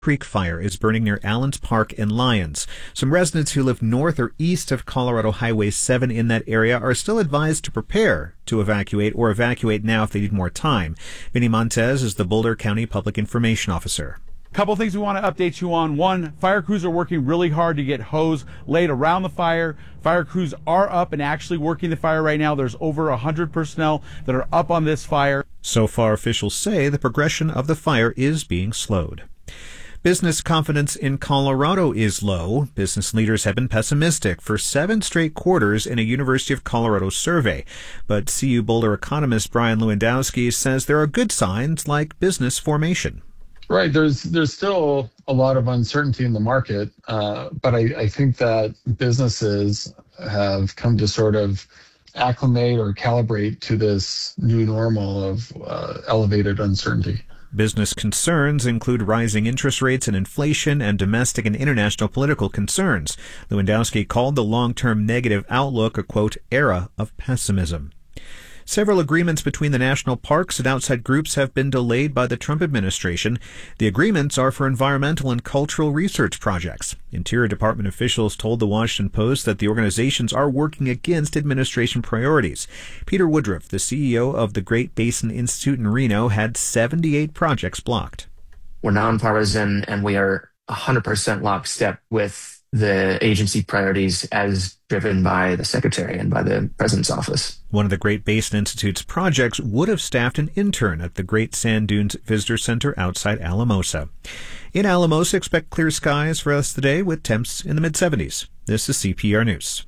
Creek Fire is burning near Allens Park and Lyons. Some residents who live north or east of Colorado Highway 7 in that area are still advised to prepare to evacuate or evacuate now if they need more time. Vinny Montez is the Boulder County Public Information Officer. Couple things we want to update you on. One, fire crews are working really hard to get hose laid around the fire. Fire crews are up and actually working the fire right now. There's over 100 personnel that are up on this fire. So far, officials say the progression of the fire is being slowed. Business confidence in Colorado is low. Business leaders have been pessimistic for 7 straight quarters in a University of Colorado survey. But CU Boulder economist Brian Lewandowski says there are good signs like business formation. Right. There's still a lot of uncertainty in the market, but I think that businesses have come to sort of acclimate or calibrate to this new normal of elevated uncertainty. Business concerns include rising interest rates and inflation and domestic and international political concerns. Lewandowski called the long-term negative outlook a, quote, era of pessimism. Several agreements between the national parks and outside groups have been delayed by the Trump administration. The agreements are for environmental and cultural research projects. Interior Department officials told the Washington Post that the organizations are working against administration priorities. Peter Woodruff, the CEO of the Great Basin Institute in Reno, had 78 projects blocked. We're nonpartisan and we are 100% lockstep with the agency priorities as driven by the secretary and by the president's office. One of the Great Basin Institute's projects would have staffed an intern at the Great Sand Dunes Visitor Center outside Alamosa. In Alamosa, expect clear skies for us today with temps in the mid-70s. This is CPR News.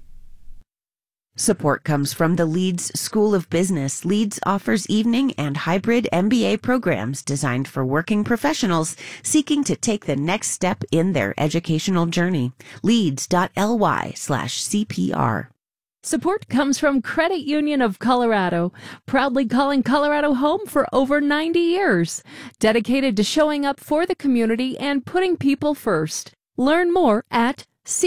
Support comes from the Leeds School of Business. Leeds offers evening and hybrid MBA programs designed for working professionals seeking to take the next step in their educational journey. Leeds.ly/CPR. Support comes from Credit Union of Colorado, proudly calling Colorado home for over 90 years, dedicated to showing up for the community and putting people first. Learn more at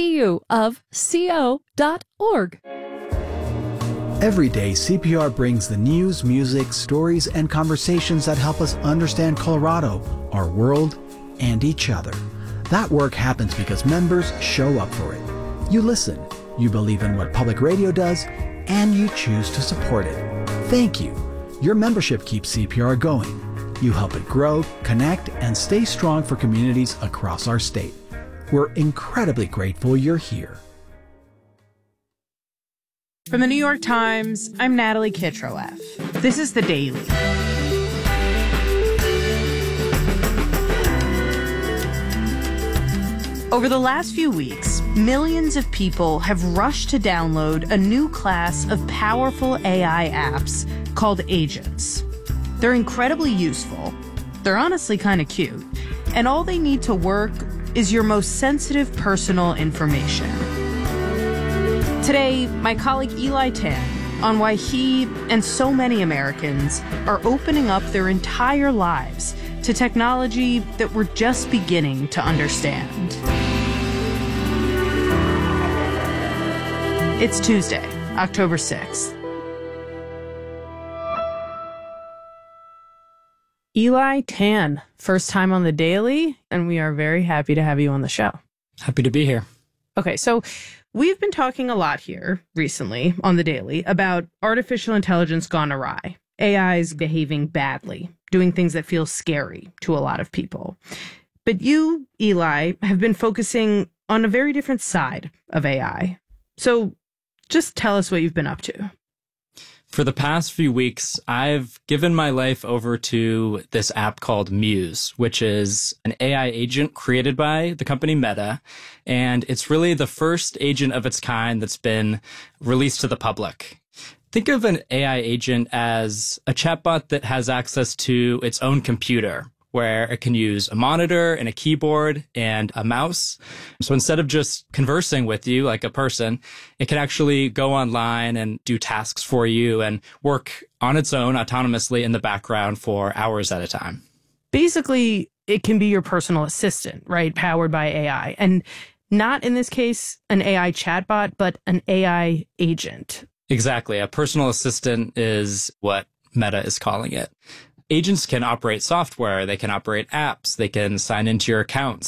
cuofco.org. Every day, CPR brings the news, music, stories, and conversations that help us understand Colorado, our world, and each other. That work happens because members show up for it. You listen, you believe in what public radio does, and you choose to support it. Thank you. Your membership keeps CPR going. You help it grow, connect, and stay strong for communities across our state. We're incredibly grateful you're here. From the New York Times, I'm Natalie Kitroeff. This is The Daily. Over the last few weeks, millions of people have rushed to download a new class of powerful AI apps called agents. They're incredibly useful. They're honestly kind of cute. And all they need to work is your most sensitive personal information. Today, my colleague Eli Tan on why he and so many Americans are opening up their entire lives to technology that we're just beginning to understand. It's Tuesday, October 6th. Eli Tan, first time on The Daily, and we are very happy to have you on the show. Happy to be here. Okay, so we've been talking a lot here recently on The Daily about artificial intelligence gone awry. AI's behaving badly, doing things that feel scary to a lot of people. But you, Eli, have been focusing on a very different side of AI. So just tell us what you've been up to. For the past few weeks, I've given my life over to this app called Muse, which is an AI agent created by the company Meta. And it's really the first agent of its kind that's been released to the public. Think of an AI agent as a chatbot that has access to its own computer, where it can use a monitor and a keyboard and a mouse. So instead of just conversing with you like a person, it can actually go online and do tasks for you and work on its own autonomously in the background for hours at a time. Basically, it can be your personal assistant, right? Powered by AI. And not in this case, an AI chatbot, but an AI agent. Exactly. A personal assistant is what Meta is calling it. agents can operate software, they can operate apps, they can sign into your accounts.